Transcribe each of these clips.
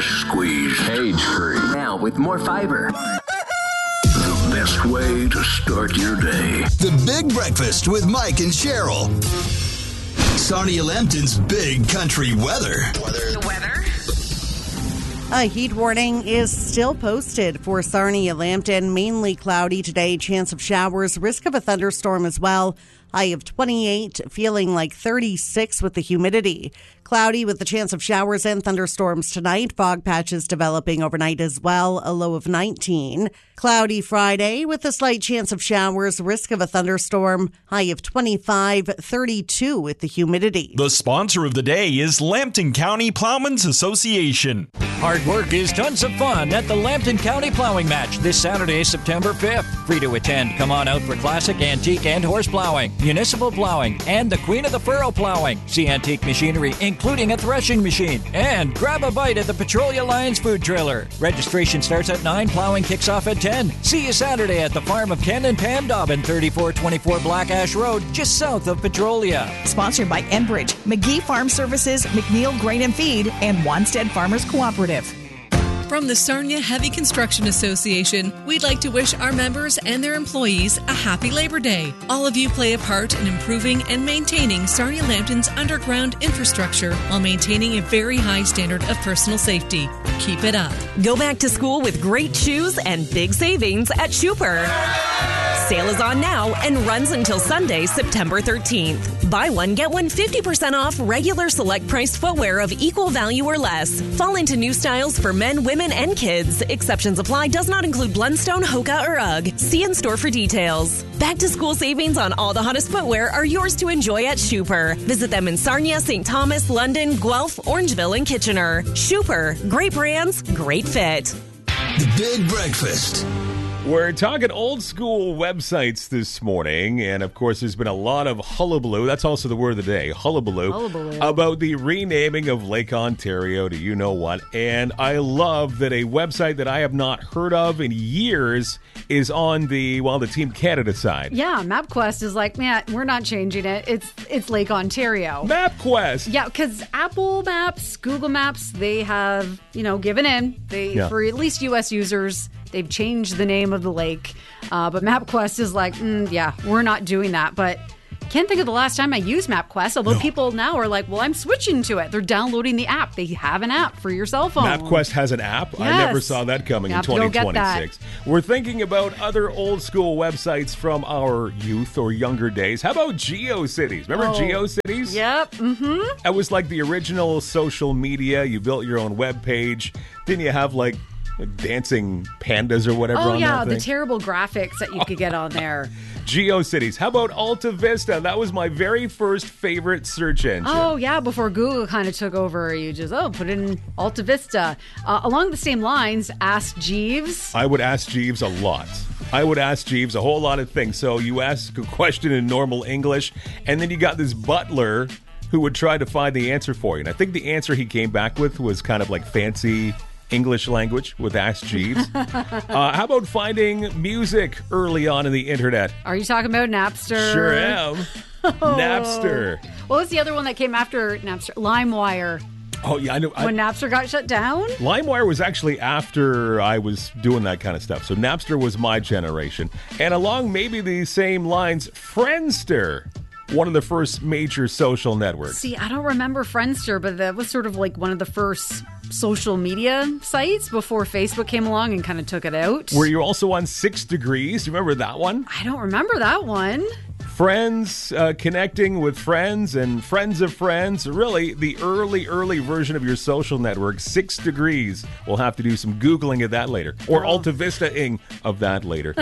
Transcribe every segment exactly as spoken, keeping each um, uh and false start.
fresh squeezed, cage-free, now with more fiber. The best way to start your day. The Big Breakfast with Mike and Cheryl. Sarnia Lambton's Big Country Weather. The weather. A heat warning is still posted for Sarnia Lambton. Mainly cloudy today, chance of showers, risk of a thunderstorm as well. High of twenty-eight, feeling like thirty-six with the humidity. Cloudy with the chance of showers and thunderstorms tonight. Fog patches developing overnight as well. A low of nineteen. Cloudy Friday with a slight chance of showers. Risk of a thunderstorm. High of twenty-five, thirty-two with the humidity. The sponsor of the day is Lambton County Plowmen's Association. Hard work is tons of fun at the Lambton County Plowing Match this Saturday, September fifth. Free to attend. Come on out for classic, antique, and horse plowing, municipal plowing, and the Queen of the Furrow plowing. See antique machinery, including a threshing machine. And grab a bite at the Petrolia Lions food trailer. Registration starts at nine, plowing kicks off at ten. See you Saturday at the farm of Ken and Pam Dobbin, thirty-four twenty-four Black Ash Road, just south of Petrolia. Sponsored by Enbridge, McGee Farm Services, McNeil Grain and Feed, and Wanstead Farmers Cooperative. From the Sarnia Heavy Construction Association, we'd like to wish our members and their employees a happy Labor Day. All of you play a part in improving and maintaining Sarnia Lambton's underground infrastructure while maintaining a very high standard of personal safety. Keep it up. Go back to school with great shoes and big savings at Schuper. Sale is on now and runs until Sunday, September thirteenth. Buy one, get one fifty percent off regular select priced footwear of equal value or less. Fall into new styles for men, women, and kids. Exceptions apply. Does not include Blundstone, Hoka, or UGG. See in store for details. Back to school savings on all the hottest footwear are yours to enjoy at Schuper. Visit them in Sarnia, Saint Thomas, London, Guelph, Orangeville, and Kitchener. Schuper. Great brands, great fit. The Big Breakfast. We're talking old school websites this morning, and of course there's been a lot of hullabaloo, that's also the word of the day, hullabaloo, Hullabaloo. about the renaming of Lake Ontario to you know what, and I love that a website that I have not heard of in years is on the, well, the Team Canada side. Yeah, MapQuest is like, man, we're not changing it. It's it's Lake Ontario. MapQuest! Yeah, because Apple Maps, Google Maps, they have, you know, given in. They Yeah. For at least U S users, they've changed the name of the lake. Uh, but MapQuest is like, mm, yeah, we're not doing that. But can't think of the last time I used MapQuest, although No. people now are like, well, I'm switching to it. They're downloading the app. They have an app for your cell phone. MapQuest has an app. I Yes. never saw that coming You in have to go twenty get that. twenty-six. We're thinking about other old school websites from our youth or younger days. How about GeoCities? Remember Oh. GeoCities? Yep. Mm-hmm. That was like the original social media. You built your own web page. Didn't you have like dancing pandas or whatever Oh, on yeah, that the thing? terrible graphics that you could get on there. GeoCities. How about Alta Vista? That was my very first favorite search engine. Oh, yeah, before Google kind of took over, you just, oh, put in Alta Vista. Uh, along the same lines, Ask Jeeves. I would ask Jeeves a lot. I would ask Jeeves a whole lot of things. So you ask a question in normal English, and then you got this butler who would try to find the answer for you. And I think the answer he came back with was kind of like fancy English language with Ask Jeeves. uh, how about finding music early on in the internet? Are you talking about Napster? Sure am. Napster. What was the other one that came after Napster? LimeWire. Oh, yeah, I know. I, When Napster got shut down? LimeWire was actually after I was doing that kind of stuff. So Napster was my generation. And along maybe the same lines, Friendster, one of the first major social networks. See, I don't remember Friendster, but that was sort of like one of the first social media sites before Facebook came along and kind of took it out. Were you also on Six Degrees? Do you remember that one? I don't remember that one. Friends, uh, connecting with friends and friends of friends. Really, the early, early version of your social network, Six Degrees. We'll have to do some Googling of that later. Or Oh. Alta Vista-ing of that later.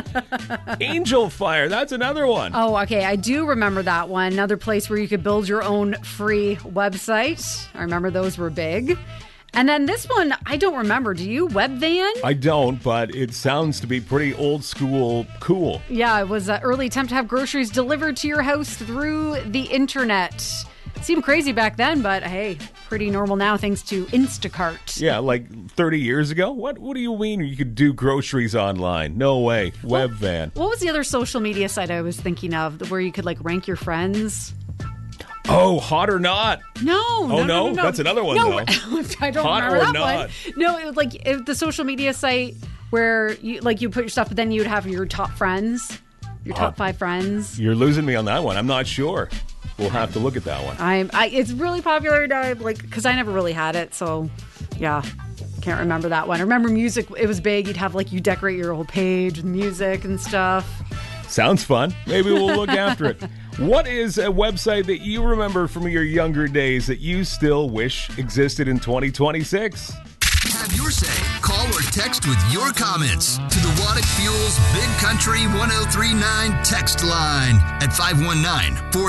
Angel Fire, that's another one. Oh, okay. I do remember that one. Another place where you could build your own free website. I remember those were big. And then this one, I don't remember. Do you? Webvan? I don't, but it sounds to be pretty old school cool. Yeah, it was an early attempt to have groceries delivered to your house through the internet. Seemed crazy back then, but hey, pretty normal now thanks to Instacart. Yeah, like thirty years ago? What What do you mean you could do groceries online? No way. Webvan. What was the other social media site I was thinking of where you could like rank your friends? Oh, Hot or Not. No, Oh, no, no, no? no, no. That's another one, no, though. I don't Hot remember or that Not. one. No, it was like it, the social media site where you like you put your stuff, but then you'd have your top friends, your top Oh. five friends. You're losing me on that one. I'm not sure. We'll have to look at that one. I'm. I, it's really popular now, like because I never really had it, so yeah, can't remember that one. I remember music. It was big. You'd have like you decorate your whole page with music and stuff. Sounds fun. Maybe we'll look after it. What is a website that you remember from your younger days that you still wish existed in twenty twenty-six? Have your say. Call or text with your comments to the Waddick Fuels Big Country one oh three nine text line at five one nine, four